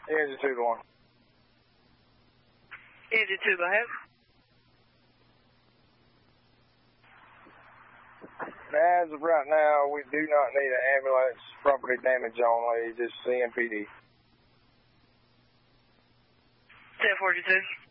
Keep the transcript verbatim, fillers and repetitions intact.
Engine two to one. Engine two, go ahead. As of right now, we do not need an ambulance, property damage only, just C M P D. ten forty-two.